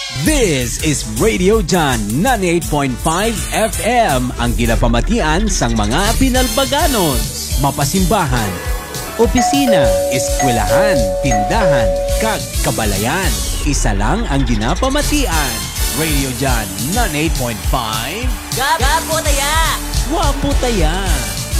This is Radio John 98.5 FM, ang ginapamatian sang mga pinalbaganon, mapasimbahan, opisina, eskwelahan, tindahan, kag kabalayan. Isa lang ang ginapamatian. Radio John 98.5. Gapo taya! Wapo taya!